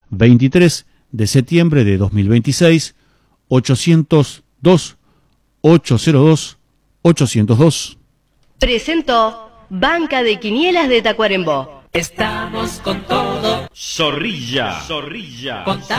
23 de septiembre de 2026, 802-802-802. Presentó Banca de Quinielas de Tacuarembó. Estamos con todo. Zorrilla. Contá